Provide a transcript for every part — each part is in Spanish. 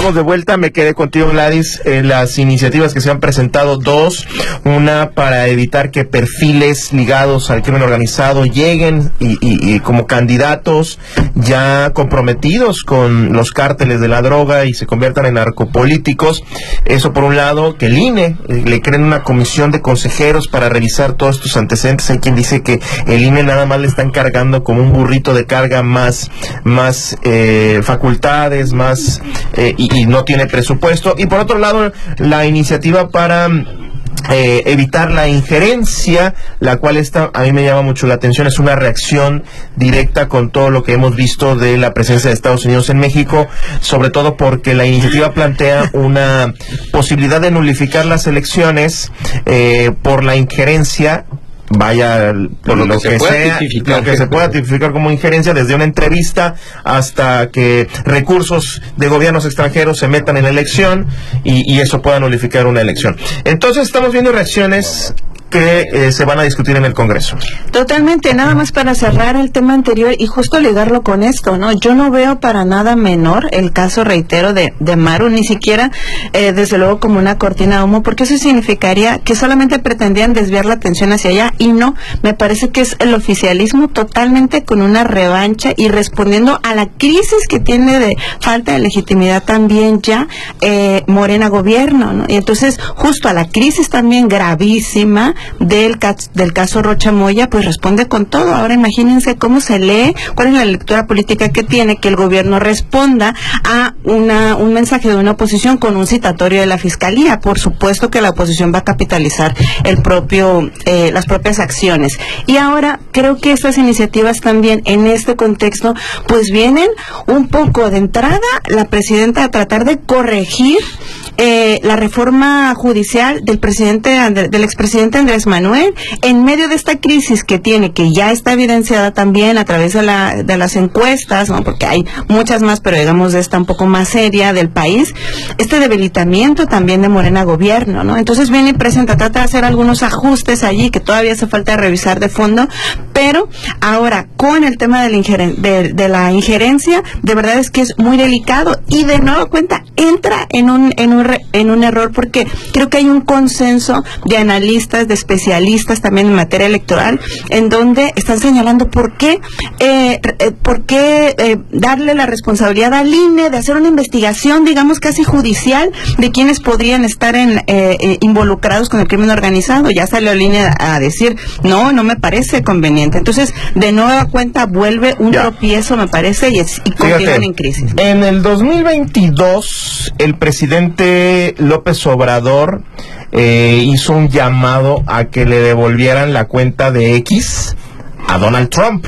Estamos de vuelta, me quedé contigo, Gladys. Las iniciativas que se han presentado, dos, una para evitar que perfiles ligados al crimen organizado lleguen y como candidatos ya comprometidos con los cárteles de la droga y se conviertan en narcopolíticos. Eso por un lado, que el INE le creen una comisión de consejeros para revisar todos estos antecedentes. Hay quien dice que el INE nada más le están cargando como un burrito de carga más facultades, más y no tiene presupuesto. Y por otro lado, la iniciativa para evitar la injerencia, la cual a mí me llama mucho la atención, es una reacción directa con todo lo que hemos visto de la presencia de Estados Unidos en México, sobre todo porque la iniciativa plantea una posibilidad de nulificar las elecciones por la injerencia, vaya, por lo que sea, lo que se pueda tipificar como injerencia, desde una entrevista hasta que recursos de gobiernos extranjeros se metan en la elección y eso pueda nulificar una elección. Entonces estamos viendo reacciones que se van a discutir en el Congreso. Totalmente, nada más para cerrar el tema anterior y justo ligarlo con esto, ¿no? Yo no veo para nada menor el caso, reitero, de Maru, ni siquiera desde luego como una cortina de humo, porque eso significaría que solamente pretendían desviar la atención hacia allá, y no, me parece que es el oficialismo totalmente con una revancha y respondiendo a la crisis que tiene de falta de legitimidad también ya Morena gobierno, ¿no? Y entonces justo a la crisis también gravísima del caso Rocha Moya, pues responde con todo. Ahora imagínense cómo se lee, cuál es la lectura política que tiene que el gobierno responda a un mensaje de una oposición con un citatorio de la Fiscalía. Por supuesto que la oposición va a capitalizar las propias acciones. Y ahora creo que estas iniciativas también en este contexto pues vienen un poco de entrada la presidenta a tratar de corregir la reforma judicial del expresidente Andrés Manuel en medio de esta crisis que tiene, que ya está evidenciada también a través de las encuestas, ¿no? Porque hay muchas más, pero digamos de esta un poco más seria del país, este debilitamiento también de Morena gobierno, ¿no? Entonces viene y presenta, trata de hacer algunos ajustes allí que todavía hace falta revisar de fondo, pero ahora con el tema de la injerencia, de verdad es que es muy delicado y de nueva cuenta entra en un error, porque creo que hay un consenso de analistas, de especialistas también en materia electoral, en donde están señalando por qué darle la responsabilidad al INE de hacer una investigación, digamos, casi judicial de quienes podrían estar involucrados con el crimen organizado. Ya salió el INE a decir, no me parece conveniente. Entonces, de nueva cuenta, vuelve un tropiezo, me parece, y continúan en crisis. En el 2022, el presidente López Obrador hizo un llamado a que le devolvieran la cuenta de X a Donald Trump.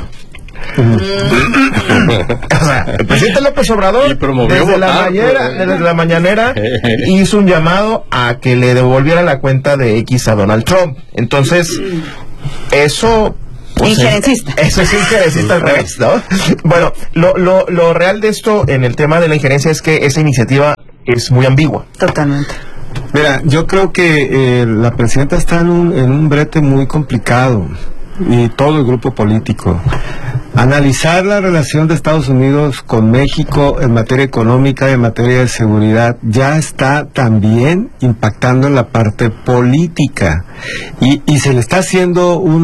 O sea, el presidente López Obrador desde la mañanera hizo un llamado a que le devolvieran la cuenta de X a Donald Trump. Entonces, eso... injerencista. Eso es injerencista al revés, ¿no? Bueno, lo real de esto en el tema de la injerencia es que esa iniciativa es muy ambigua. Totalmente. Mira, yo creo que la presidenta está en un brete muy complicado, y todo el grupo político. Analizar la relación de Estados Unidos con México en materia económica, en materia de seguridad, ya está también impactando en la parte política, y se le está haciendo un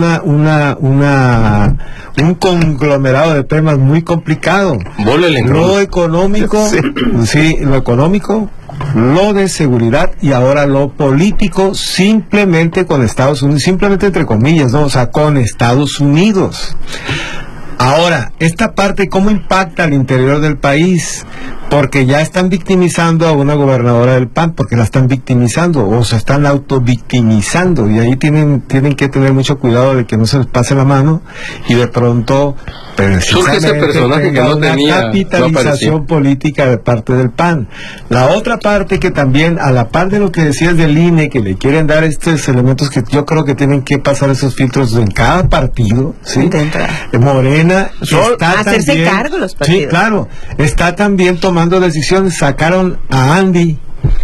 conglomerado de temas muy complicado. Lo económico, lo económico, lo de seguridad y ahora lo político, simplemente con Estados Unidos, simplemente entre comillas, ¿no? O sea, con Estados Unidos. Ahora, esta parte, ¿cómo impacta al interior del país? Porque ya están victimizando a una gobernadora del PAN, porque la están victimizando, o se están autovictimizando, y ahí tienen que tener mucho cuidado de que no se les pase la mano, y de pronto surge ese personaje que no tenía, capitalización política de parte del PAN. La otra parte que también, a la par de lo que decías del INE, que le quieren dar estos elementos que yo creo que tienen que pasar esos filtros en cada partido, ¿sí? Morena está hacerse también, cargo los partidos. Sí, claro, está también tomando decisiones. Sacaron a Andy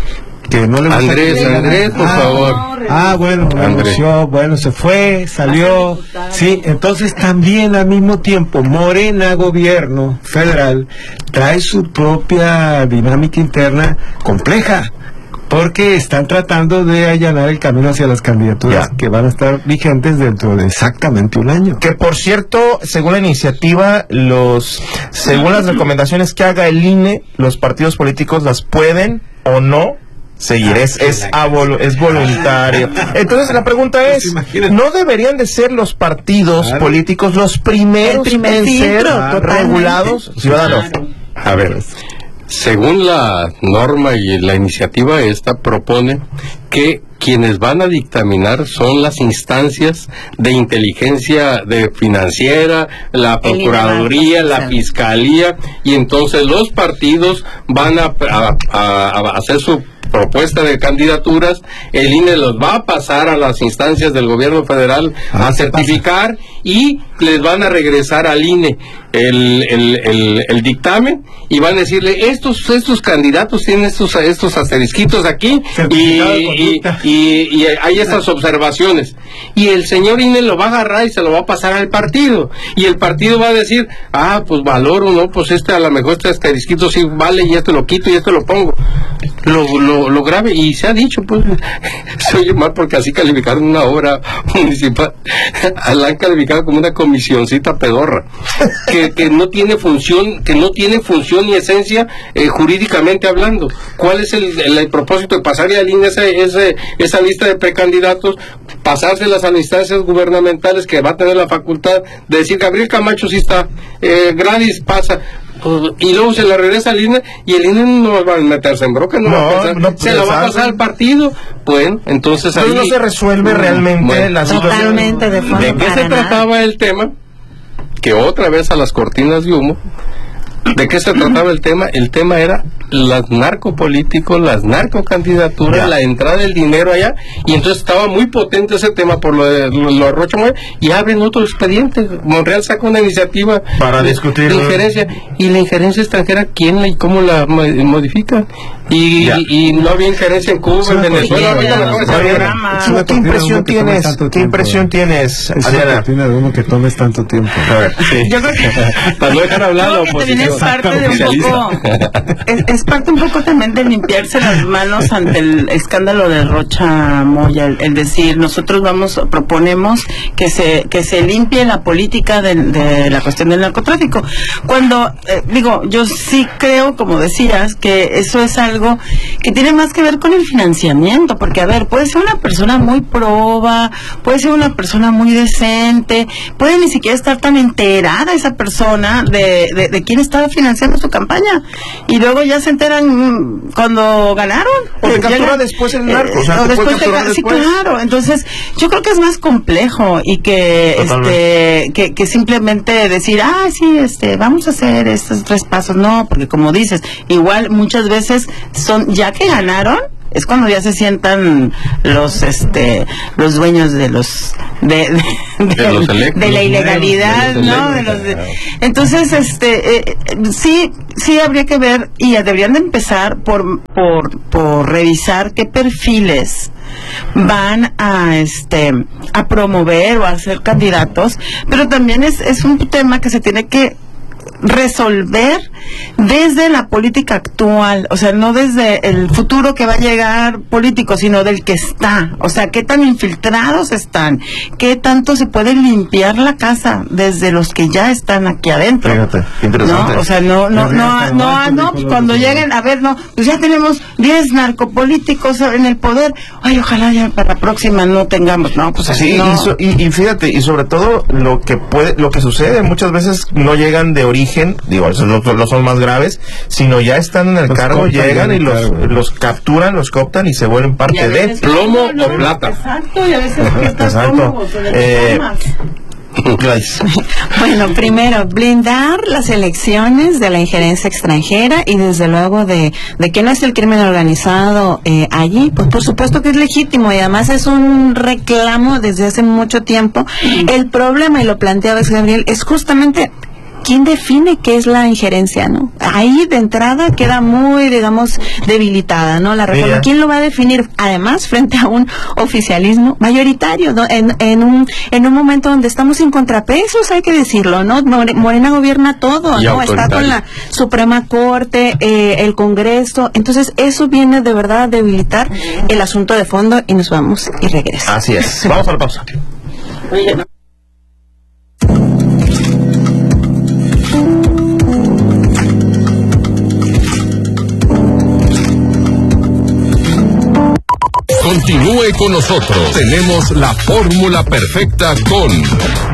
que no le gusta. Andrés, por favor. Bueno, renunció, bueno, se fue, salió. Sí, entonces también al mismo tiempo Morena, gobierno federal, trae su propia dinámica interna compleja, porque están tratando de allanar el camino hacia las candidaturas que van a estar vigentes dentro de exactamente un año. Que por cierto, según la iniciativa, según las recomendaciones que haga el INE, los partidos políticos las pueden o no seguir, es voluntario. Entonces la pregunta es, ¿no deberían de ser los partidos políticos los primeros en ser regulados? Ciudadanos. A ver, según la norma y la iniciativa esta propone que quienes van a dictaminar son las instancias de inteligencia financiera, la Procuraduría, la Fiscalía, y entonces los partidos van a hacer su propuesta de candidaturas, el INE los va a pasar a las instancias del gobierno federal a certificar y les van a regresar al INE el dictamen y van a decirle estos candidatos tienen estos asterisquitos aquí y hay estas observaciones, y el señor INE lo va a agarrar y se lo va a pasar al partido, y el partido va a decir pues valoro, no, pues a lo mejor este asterisquito sí vale, y esto lo quito y esto lo pongo, lo grave, y se ha dicho, pues se oye mal porque así calificaron una obra municipal, la han calificado como una comisioncita pedorra que no tiene función ni esencia jurídicamente hablando. ¿Cuál es el propósito de pasar al INE esa lista de precandidatos, pasárselas a las instancias gubernamentales que va a tener la facultad de decir Gabriel Camacho sí está, Gladys pasa, y luego se la regresa al INE y el INE no va a meterse en broca, se la va a pasar al partido? Bueno, entonces ahí no se resuelve realmente la situación. ¿De qué se trataba el tema? Que otra vez a las cortinas de humo. ¿De qué se trataba el tema? El tema era los narcopolíticos, las narcocandidaturas, la entrada del dinero allá, y entonces estaba muy potente ese tema por lo de Rocha Moya, y abren otro expediente. Monreal saca una iniciativa para discutir la injerencia, y la injerencia extranjera, ¿quién y cómo la modifica? Y no había injerencia en Cuba, en Venezuela. ¿Qué impresión tienes, Adriana? Es de uno que tomes tanto tiempo. A ver, yo creo que para no dejar hablar la oposición. Es parte un poco también de limpiarse las manos ante el escándalo de Rocha Moya, el decir, nosotros proponemos que se limpie la política de la cuestión del narcotráfico. Cuando, yo sí creo, como decías, que eso es algo que tiene más que ver con el financiamiento, porque, a ver, puede ser una persona muy proba, puede ser una persona muy decente, puede ni siquiera estar tan enterada esa persona de quién estaba financiando su campaña, y luego ya se enteran cuando ganaron. Porque captura después el narco. Sí, claro. Entonces, yo creo que es más complejo y que simplemente decir, vamos a hacer estos 3 pasos. No, porque como dices, igual muchas veces ya que ganaron, es cuando ya se sientan los dueños de la ilegalidad, ¿no? Entonces sí habría que ver, y deberían de empezar por revisar qué perfiles van a promover o a ser candidatos, pero también es un tema que se tiene que resolver desde la política actual, o sea, no desde el futuro que va a llegar político, sino del que está, o sea, qué tan infiltrados están, qué tanto se puede limpiar la casa desde los que ya están aquí adentro. Fíjate, interesante. ¿No? O sea, no, pues cuando lleguen, a ver, pues ya tenemos 10 narcopolíticos en el poder, ojalá ya para la próxima no tengamos, pues así no. Y fíjate, y sobre todo lo que sucede, muchas veces no llegan de origen, esos no son más graves, sino ya están en el cargo, llegan y los capturan, los cooptan y se vuelven parte de plomo o plata. Exacto, y a veces exacto. Bueno, primero, blindar las elecciones de la injerencia extranjera y desde luego de que no es el crimen organizado allí, pues por supuesto que es legítimo y además es un reclamo desde hace mucho tiempo. El problema, y lo planteaba Gabriel, es justamente ¿quién define qué es la injerencia, no? Ahí de entrada queda muy, digamos, debilitada, ¿no? La reforma. Mira. ¿Quién lo va a definir? Además, frente a un oficialismo mayoritario, ¿no? En un momento donde estamos sin contrapesos, hay que decirlo, ¿no? Morena gobierna todo, ¿no? Está con la Suprema Corte, el Congreso. Entonces, eso viene de verdad a debilitar el asunto de fondo y nos vamos y regresamos. Así es. Vamos a la pausa. Continúe con nosotros. Tenemos la fórmula perfecta con